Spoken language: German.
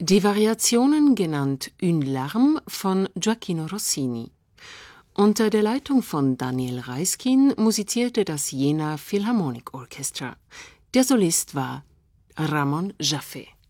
Die Variationen, genannt Une Larme, von Gioachino Rossini. Unter der Leitung von Daniel Reiskin musizierte das Jena Philharmonic Orchestra. Der Solist war Ramon Jaffe.